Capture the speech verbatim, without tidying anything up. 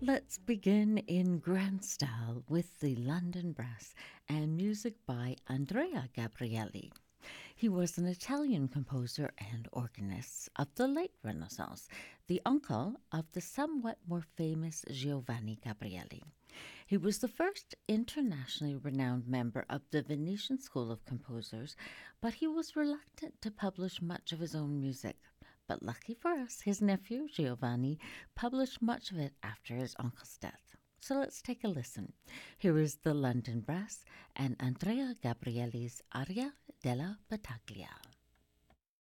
Let's begin in grand style with the London Brass and music by Andrea Gabrieli. He was an Italian composer and organist of the late Renaissance, the uncle of the somewhat more famous Giovanni Gabrieli. He was the first internationally renowned member of the Venetian School of Composers, but he was reluctant to publish much of his own music. But lucky for us, his nephew Giovanni published much of it after his uncle's death. So let's take a listen. Here is the London Brass and Andrea Gabrieli's Aria della Battaglia.